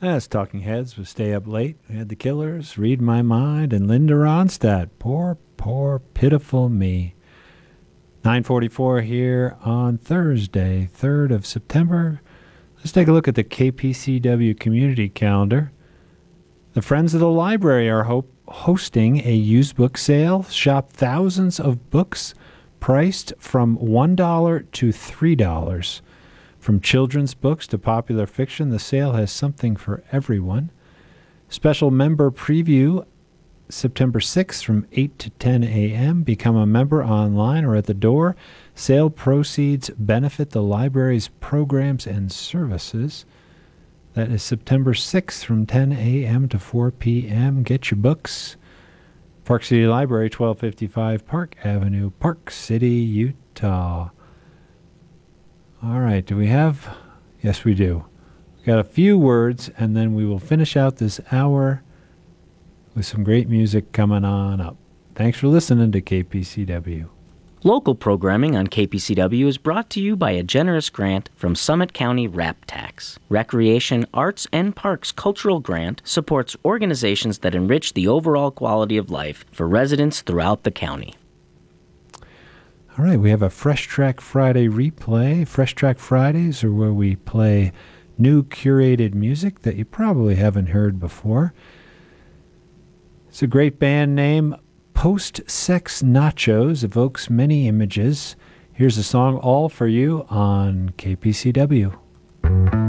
That's Talking Heads with Stay Up Late. We had the Killers, Read My Mind, and Linda Ronstadt. Poor, poor, pitiful me. 9:44 here on Thursday, 3rd of September. Let's take a look at the KPCW community calendar. The Friends of the Library are hosting a used book sale. Shop thousands of books priced from $1 to $3. From children's books to popular fiction, the sale has something for everyone. Special member preview September 6th from 8 to 10 a.m. Become a member online or at the door. Sale proceeds benefit the library's programs and services. That is September 6th from 10 a.m. to 4 p.m. Get your books. Park City Library, 1255 Park Avenue, Park City, Utah. All right, do we have? Yes, we do. We got a few words, and then we will finish out this hour with some great music coming on up. Thanks for listening to KPCW. Local programming on KPCW is brought to you by a generous grant from Summit County RAP Tax. Recreation, Arts, and Parks Cultural Grant supports organizations that enrich the overall quality of life for residents throughout the county. All right, we have a Fresh Track Friday replay. Fresh Track Fridays are where we play new curated music that you probably haven't heard before. It's a great band name. Post-Sex Nachos evokes many images. Here's a song all for you on KPCW.